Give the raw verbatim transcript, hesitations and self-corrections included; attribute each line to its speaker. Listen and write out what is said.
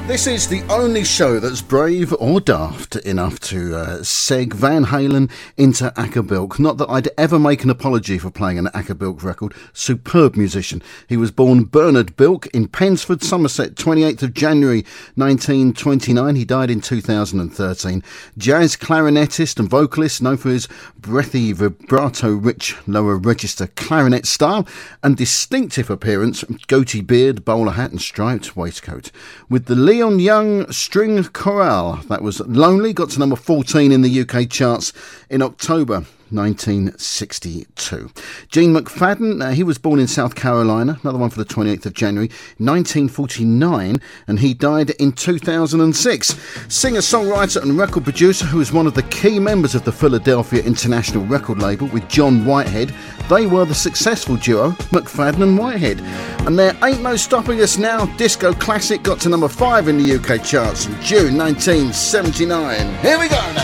Speaker 1: This is the only show that's brave or daft enough to uh, seg Van Halen into Acker Bilk. Not that I'd ever make an apology for playing an Acker Bilk record. Superb musician. He was born Bernard Bilk in Pensford, Somerset, twenty-eighth of January nineteen twenty-nine. He died in two thousand thirteen. Jazz clarinetist and vocalist, known for his breathy, vibrato-rich lower register clarinet style and distinctive appearance, goatee beard, bowler hat and striped waistcoat. With the Leon Young String Chorale, that was Lonely, got to number fourteen in the U K charts in October nineteen sixty-two. Gene McFadden, uh, he was born in South Carolina, another one for the twenty-eighth of January nineteen forty-nine, and he died in two thousand six. Singer, songwriter and record producer who was one of the key members of the Philadelphia International record label with John Whitehead. They were the successful duo McFadden and Whitehead, and there ain't no stopping us now. Disco classic got to number five in the U K charts in June nineteen seventy-nine. Here we go now.